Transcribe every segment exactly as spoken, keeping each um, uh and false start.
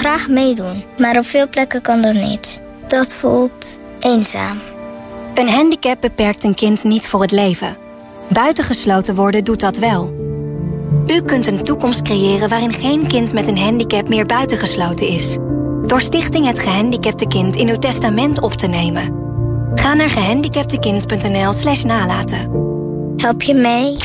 graag meedoen, maar op veel plekken kan dat niet. Dat voelt eenzaam. Een handicap beperkt een kind niet voor het leven. Buitengesloten worden doet dat wel. U kunt een toekomst creëren waarin geen kind met een handicap meer buitengesloten is. Door Stichting Het Gehandicapte Kind in uw testament op te nemen. Ga naar gehandicaptekind punt n l slash nalaten. Help je mee?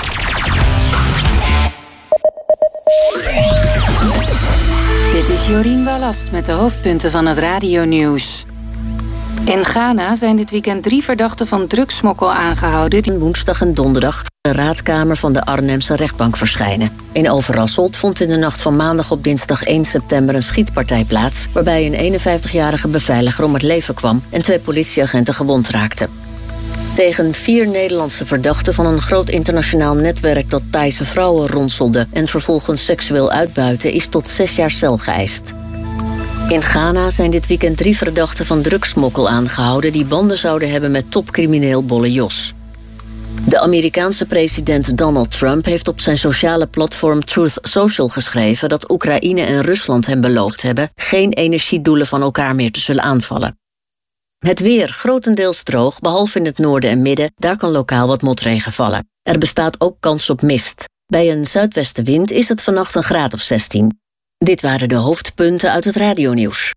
Dit is Jorien Ballast met de hoofdpunten van het radionieuws. In Ghana zijn dit weekend drie verdachten van drugssmokkel aangehouden. Woensdag en donderdag de raadkamer van de Arnhemse rechtbank verschijnen. In Overasselt vond in de nacht van maandag op dinsdag één september een schietpartij plaats, waarbij een eenenvijftigjarige beveiliger om het leven kwam en twee politieagenten gewond raakten. Tegen vier Nederlandse verdachten van een groot internationaal netwerk dat Thaise vrouwen ronselde en vervolgens seksueel uitbuiten is tot zes jaar cel geëist. In Ghana zijn dit weekend drie verdachten van drugssmokkel aangehouden die banden zouden hebben met topcrimineel Bolle Jos. De Amerikaanse president Donald Trump heeft op zijn sociale platform Truth Social geschreven dat Oekraïne en Rusland hem beloofd hebben geen energiedoelen van elkaar meer te zullen aanvallen. Het weer grotendeels droog, behalve in het noorden en midden, daar kan lokaal wat motregen vallen. Er bestaat ook kans op mist. Bij een zuidwestenwind is het vannacht een graad of zestien. Dit waren de hoofdpunten uit het radionieuws.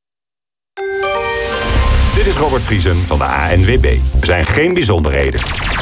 Dit is Robert Vriesen van de A N W B. Er zijn geen bijzonderheden.